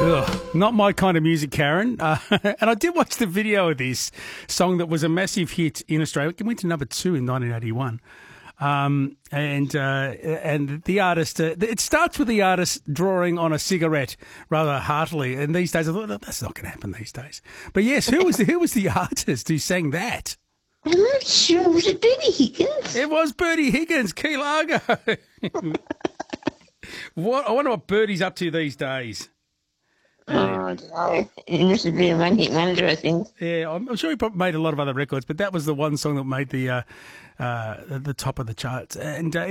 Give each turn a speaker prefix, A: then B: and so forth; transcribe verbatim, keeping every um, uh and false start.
A: Ugh, not my kind of music, Karen. Uh, and I did watch the video of this song that was a massive hit in Australia. It went to number two in nineteen eighty-one. Um, and uh, and the artist, uh, it starts with the artist drawing on a cigarette rather heartily. And these days, I thought, that's not going to happen these days. But yes, who was the, who was the artist who sang that?
B: I'm not sure. Was it Bertie Higgins?
A: It was Bertie Higgins, Key Largo. What I wonder what Bertie's up to these days.
B: Oh, I don't know. He must have been a one-hit wonder, I think.
A: Yeah, I'm, I'm sure he probably made a lot of other records, but that was the one song that made the uh, uh, the top of the charts. And uh,